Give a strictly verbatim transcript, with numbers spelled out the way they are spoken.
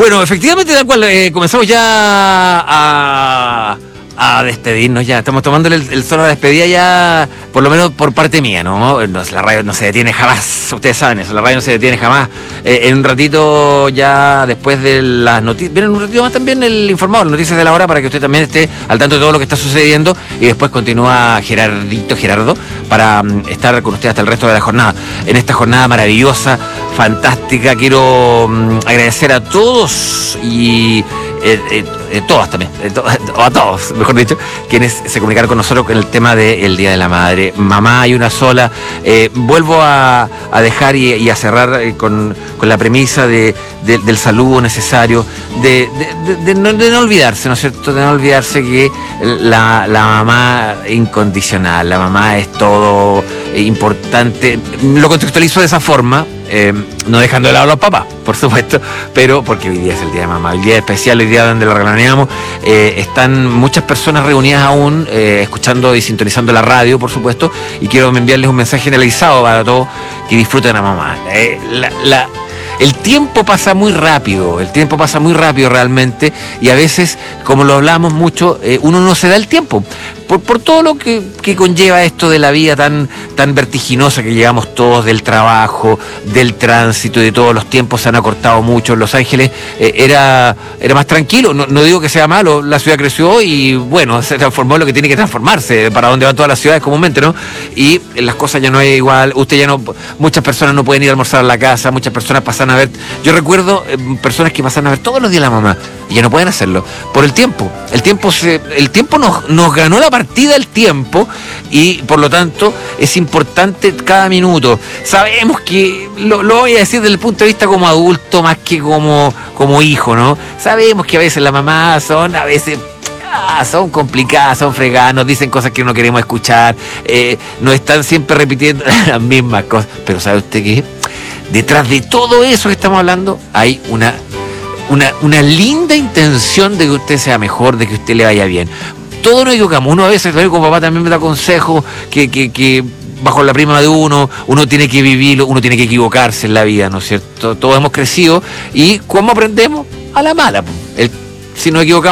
Bueno, efectivamente, tal cual, eh, comenzamos ya a, a despedirnos ya. Estamos tomando el, el solo de despedida ya, por lo menos por parte mía, ¿no? No, la radio no se detiene jamás, ustedes saben eso, la radio no se detiene jamás. Eh, en un ratito ya, después de las noticias, viene un ratito más también el informado, las noticias de la hora, para que usted también esté al tanto de todo lo que está sucediendo, y después continúa Gerardito, Gerardo, para um, estar con usted hasta el resto de la jornada. En esta jornada maravillosa, fantástica, quiero um, agradecer a todos y eh, eh, eh, todas también, eh, to- o a todos, mejor dicho, quienes se comunicaron con nosotros con el tema del Día de la Madre. Mamá hay una sola. Eh, vuelvo a, a dejar y, y a cerrar eh, con, con la premisa de, de- del saludo necesario, de, de- de- de no, de no olvidarse, ¿no es cierto? De no olvidarse que la, la mamá incondicional, la mamá es todo eh, importante. Lo contextualizo de esa forma. Eh, no dejando de lado a los papás, por supuesto, pero porque hoy día es el día de mamá, el día especial, el día donde lo reclameamos. Eh, están muchas personas reunidas aún, eh, escuchando y sintonizando la radio, por supuesto, y quiero enviarles un mensaje generalizado para todos que disfruten a mamá. Eh, la, la, el tiempo pasa muy rápido, el tiempo pasa muy rápido realmente, y a veces, como lo hablamos mucho, eh, uno no se da el tiempo. Por, por todo lo que, que conlleva esto de la vida tan, tan vertiginosa que llevamos todos, del trabajo, del tránsito y de todos los tiempos se han acortado mucho. En Los Ángeles eh, era, era más tranquilo, no, no digo que sea malo, la ciudad creció y bueno, se transformó en lo que tiene que transformarse, para donde van todas las ciudades comúnmente, ¿no? Y las cosas ya no es igual, usted ya no, muchas personas no pueden ir a almorzar a la casa, muchas personas pasan a ver, yo recuerdo eh, personas que pasan a ver todos los días a la mamá y ya no pueden hacerlo, por el tiempo, el tiempo se, el tiempo nos, nos ganó la partida el tiempo, y por lo tanto es importante cada minuto. Sabemos que, lo, lo voy a decir desde el punto de vista como adulto más que como, como hijo, ¿no? Sabemos que a veces las mamás son, a veces... Ah, son complicadas, son fregadas, nos dicen cosas que no queremos escuchar, eh, nos están siempre repitiendo las mismas cosas. Pero ¿sabe usted qué? Detrás de todo eso que estamos hablando hay una, una, una linda intención de que usted sea mejor, de que usted le vaya bien. Todos nos equivocamos, uno a veces, como papá también me da consejos que, que, que bajo la prima de uno, uno tiene que vivirlo, uno tiene que equivocarse en la vida, ¿no es cierto? Todos hemos crecido, y ¿cómo aprendemos? A la mala. El, si nos equivocamos